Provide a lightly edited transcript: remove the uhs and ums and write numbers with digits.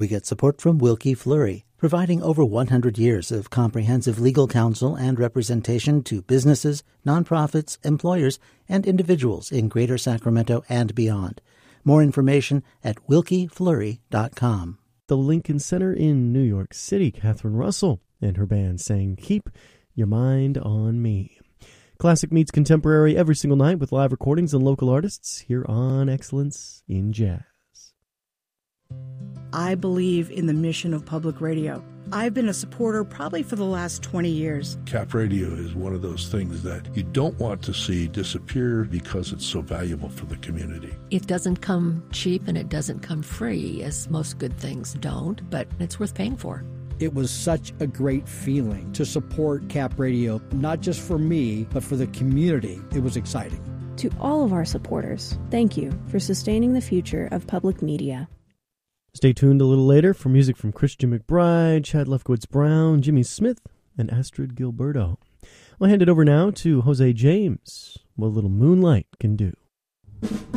We get support from Wilkie Fleury, providing over 100 years of comprehensive legal counsel and representation to businesses, nonprofits, employers, and individuals in Greater Sacramento and beyond. More information at wilkiefleury.com. The Lincoln Center in New York City, Catherine Russell and her band sang Keep Your Mind on Me. Classic meets contemporary every single night with live recordings and local artists here on Excellence in Jazz. I believe in the mission of public radio. I've been a supporter probably for the last 20 years. Cap Radio is one of those things that you don't want to see disappear because it's so valuable for the community. It doesn't come cheap and it doesn't come free, as most good things don't, but it's worth paying for. It was such a great feeling to support Cap Radio, not just for me, but for the community. It was exciting. To all of our supporters, thank you for sustaining the future of public media. Stay tuned a little later for music from Christian McBride, Chad Lefkowitz-Brown, Jimmy Smith, and Astrid Gilberto. I'll hand it over now to Jose James, What a Little Moonlight Can Do.